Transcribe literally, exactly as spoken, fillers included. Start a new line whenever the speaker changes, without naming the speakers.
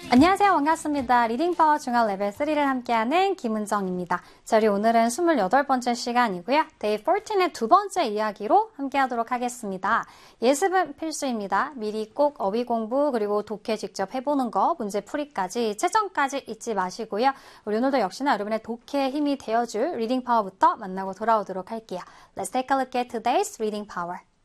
안녕하세요. 반갑습니다. 리딩 파워 중학 레벨 삼를 함께하는 김은정입니다. 자, 우리 오늘은 스물여덟 번째 시간이고요. 데이 십사의 두 번째 이야기로 함께하도록 하겠습니다. 예습은 필수입니다. 미리 꼭 어휘 공부 그리고 독해 직접 해보는 거, 문제 풀이까지, 채점까지 잊지 마시고요. 우리 오늘도 역시나 여러분의 독해에 힘이 되어줄 리딩 파워부터 만나고 돌아오도록 할게요. Let's take a look at today's reading power.